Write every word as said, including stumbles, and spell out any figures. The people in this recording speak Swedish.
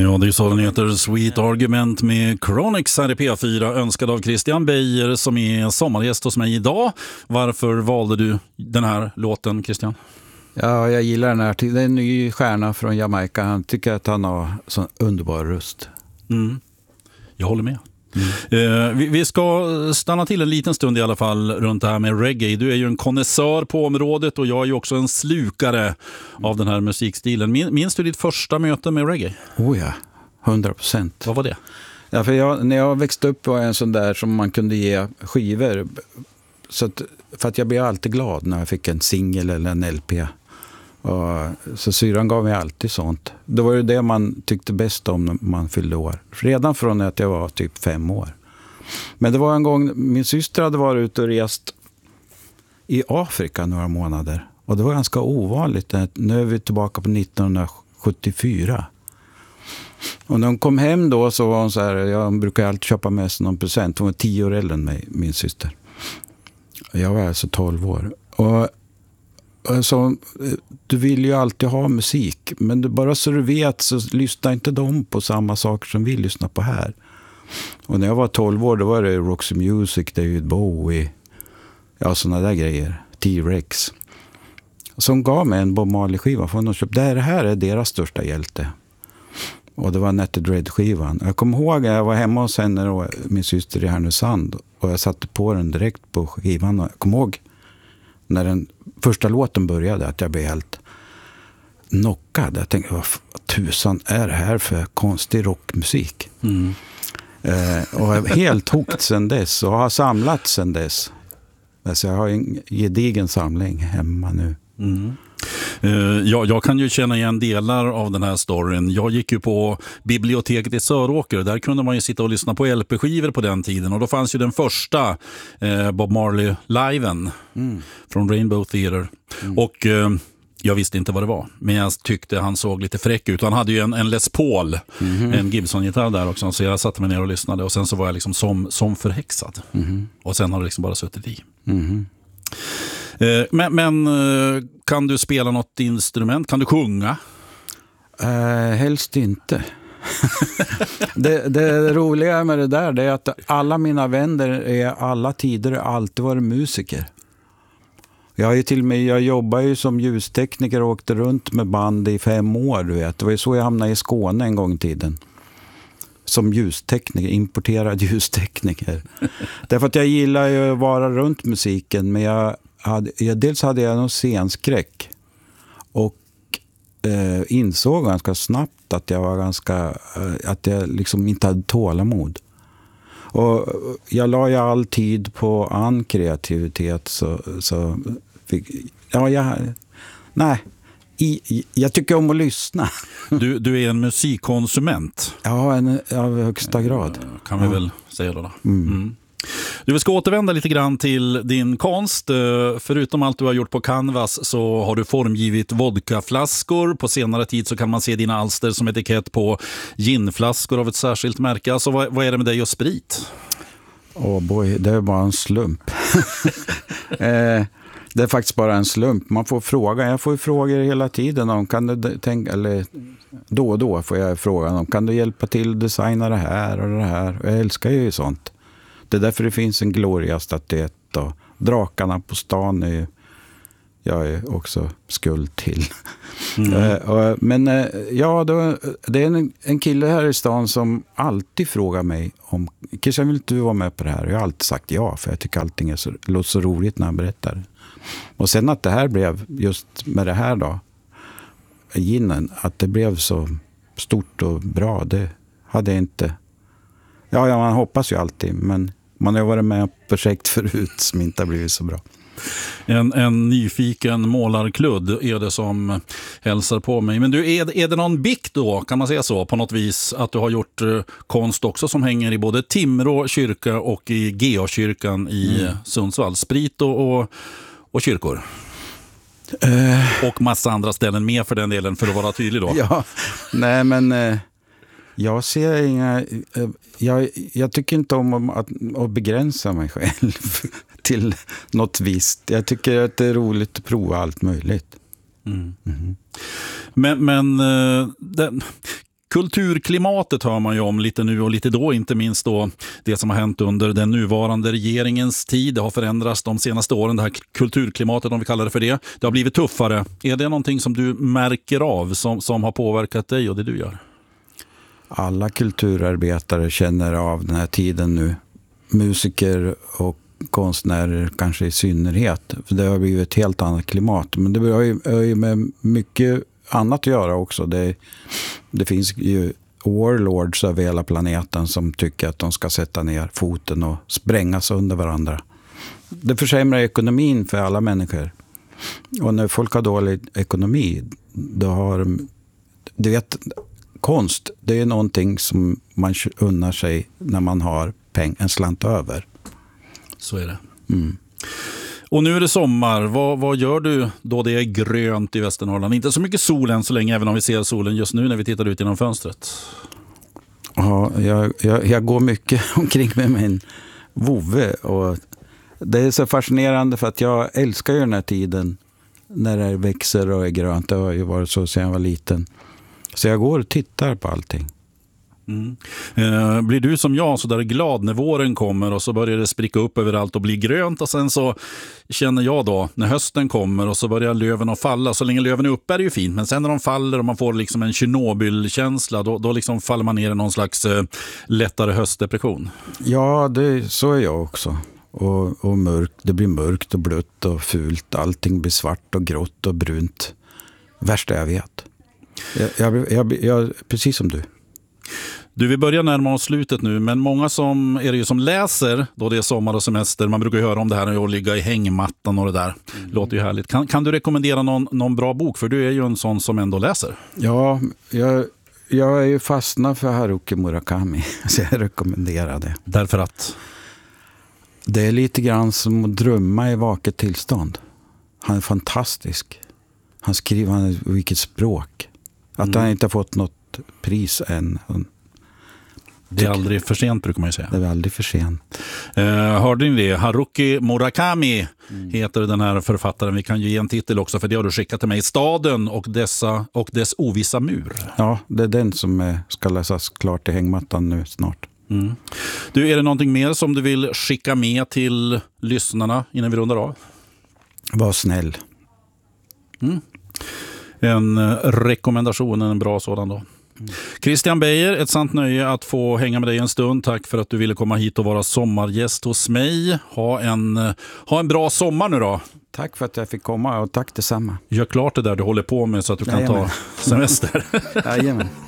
Ja, det är så den heter, Sweet Argument med Chronix här i P fyra, önskad av Christian Beijer som är sommargäst hos mig idag. Varför valde du den här låten, Christian? Ja, jag gillar den här. Det är en ny stjärna från Jamaica. Han tycker att han har sån underbar röst. Mm. Jag håller med. Mm. Eh, vi, vi ska stanna till en liten stund i alla fall runt det här med reggae. Du är ju en konnässör på området och jag är ju också en slukare av den här musikstilen. Min, minns du ditt första möte med reggae? Oh ja, hundra procent. Vad var det? Ja, för jag, när jag växte upp var jag en sån där som man kunde ge skivor. Så att, för att jag blev alltid glad när jag fick en singel eller en L P. Och, så syran gav mig alltid sånt. Det var ju det man tyckte bäst om när man fyllde år. Redan från att jag var typ fem år. Men det var en gång, min syster hade varit ute och rest i Afrika några månader. Och det var ganska ovanligt. Nu är vi tillbaka på nittonhundrasjuttiofyra. Och när hon kom hem då så var hon så här, jag brukar alltid köpa med sig någon present. Hon var tio år äldre än mig, min syster. Jag var alltså tolv år. Och så, du vill ju alltid ha musik, men du, bara så du vet så lyssnar inte de på samma saker som vi lyssnar på här. Och när jag var tolv år då var det Roxy Music, David Bowie, ja sådana där grejer, T-Rex. Som gav mig en Bob Marley-skiva för de köpte, det här är deras största hjälte. Och det var Netted Dread-skivan. Jag kommer ihåg att jag var hemma hos henne och min syster i Härnösand och jag satte på den direkt på skivan. Jag kommer ihåg när den första låten började att jag blev helt knockad. Jag tänkte, vad tusan är det här för konstig rockmusik? Mm. Eh, och jag är helt hooked sedan dess och har samlat sedan dess. Alltså jag har en gedigen samling hemma nu. Mm. Uh, ja, jag kan ju känna igen delar av den här storyn. Jag gick ju på biblioteket i Söråker. Där kunde man ju sitta och lyssna på L P-skivor på den tiden. Och då fanns ju den första uh, Bob Marley-liven mm. från Rainbow Theatre. Mm. Och uh, jag visste inte vad det var. Men jag tyckte han såg lite fräck ut. Han hade ju en, en Les Paul, mm. en Gibson-gitarr där också. Så jag satte mig ner och lyssnade. Och sen så var jag liksom som, som förhäxad. Mm. Och sen har det liksom bara suttit i. Mm. Men, men kan du spela något instrument? Kan du sjunga? Uh, helst inte. det, det roliga med det där det är att alla mina vänner är alla tider alltid varit musiker. Jag, är ju till och med, jag jobbar ju som ljustekniker och åkte runt med band i fem år. Du vet. Det var ju så jag hamnade i Skåne en gång i tiden. Som ljustekniker, importerad ljustekniker. Därför att jag gillar ju att vara runt musiken, men jag hade, jag, dels hade jag någon scenskräck och eh, insåg ganska snabbt att jag var ganska, eh, att jag liksom inte hade tålamod. Och jag la ju all tid på annan kreativitet så, så fick, ja, jag, nej, i, jag tycker om att lyssna. Du, du är en musikkonsument. Ja, en, av högsta grad. Kan vi ja. väl säga då. då. Mm. Mm. Du ska återvända lite grann till din konst. Förutom allt du har gjort på Canvas så har du formgivit vodkaflaskor. På senare tid så kan man se dina alster som etikett på ginflaskor av ett särskilt märke. Alltså vad, vad är det med dig och sprit? Åh oh boy, det är bara en slump. eh, det är faktiskt bara en slump. Man får fråga, jag får ju frågor hela tiden om kan du tänka, eller då och då får jag frågan om kan du hjälpa till att designa det här och det här. Jag älskar ju sånt. Det är därför det finns en Gloria-statyett och drakarna på stan är ju jag är också skuld till. Mm. uh, och, men uh, ja, då, det är en, en kille här i stan som alltid frågar mig om Christian, vill du vara med på det här? Jag har alltid sagt ja, för jag tycker allting är så, låter så roligt när han berättar. Och sen att det här blev, just med det här då, ginen, att det blev så stort och bra, det hade jag inte. Ja, ja, man hoppas ju alltid, men man har varit med på projekt förut som inte har blivit så bra. En, en nyfiken målarkludd är det som hälsar på mig. Men du, är, är det någon bikt då, kan man säga så, på något vis, att du har gjort eh, konst också som hänger i både Timrå kyrka och i G A-kyrkan i mm. Sundsvall? Sprit och, och, och kyrkor? Uh. Och massa andra ställen med för den delen, för att vara tydlig då. Ja, nej men... Uh... Jag ser inga, jag, jag tycker inte om att, att begränsa mig själv till något visst. Jag tycker att det är roligt att prova allt möjligt. Mm. Mm. Men, men den, Kulturklimatet hör man ju om lite nu och lite då, inte minst då det som har hänt under den nuvarande regeringens tid. Det har förändrats de senaste åren, det här kulturklimatet om vi kallar det för det. Det har blivit tuffare. Är det någonting som du märker av som, som har påverkat dig och det du gör? Alla kulturarbetare känner av den här tiden nu. Musiker och konstnärer kanske i synnerhet. För det har blivit ett helt annat klimat. Men det har ju, har ju med mycket annat att göra också. Det, det finns ju warlords över hela planeten som tycker att de ska sätta ner foten och spränga sönder varandra. Det försämrar ekonomin för alla människor. Och när folk har dålig ekonomi, då har de, du vet, konst, det är någonting som man unnar sig när man har peng, en slant över. Så är det. Mm. Och nu är det sommar. Vad, vad gör du då det är grönt i Västernorrland? Inte så mycket sol än så länge, även om vi ser solen just nu när vi tittar ut genom fönstret. Ja, jag, jag, jag går mycket omkring med min vovve. Och det är så fascinerande för att jag älskar ju den här tiden när det växer och är grönt. Det har ju varit så sedan jag var liten. Så jag går och tittar på allting. Mm. Eh, blir du som jag så där glad när våren kommer och så börjar det spricka upp överallt och bli grönt, och sen så känner jag då när hösten kommer och så börjar löven att falla. Så länge löven är uppe är det ju fint, men sen när de faller och man får liksom en Tjernobyl-känsla, då, då liksom faller man ner i någon slags eh, lättare höstdepression. Ja, det, så är jag också. Och, och mörkt, det blir mörkt och blött och fult. Allting blir svart och grått och brunt. Värsta jag vet. Jag, jag, jag, jag, precis som du. Du, vi börjar närma oss slutet nu, men många som är det ju som läser då det är sommar och semester. Man brukar ju höra om det här att ligga i hängmattan och det där. Mm. Låter ju härligt. Kan, kan du rekommendera någon, någon bra bok? För du är ju en sån som ändå läser. Ja, jag, jag är ju fastnad för Haruki Murakami. Så jag rekommenderar det. Därför att? Det är lite grann som att drömma i vaket tillstånd. Han är fantastisk. Han skriver, han är, vilket språk. Att mm. han inte har fått något pris än. Det är aldrig för sent, brukar man ju säga. Det är aldrig för sent. Eh, hörde ni det? Haruki Murakami mm. heter den här författaren. Vi kan ju ge en titel också, för det har du skickat till mig. Staden och, dessa, och dess ovissa mur. Ja, det är den som ska läsas klart i hängmattan nu snart. Mm. Du, är det någonting mer som du vill skicka med till lyssnarna innan vi rundar av? Var snäll. Mm. En rekommendation, en bra sådan då. Mm. Christian Beijer, ett sant nöje att få hänga med dig en stund. Tack för att du ville komma hit och vara sommargäst hos mig. Ha en, ha en bra sommar nu då. Tack för att jag fick komma och tack detsamma. Gör klart det där du håller på med så att du kan Jajamän. ta semester. Jajamän.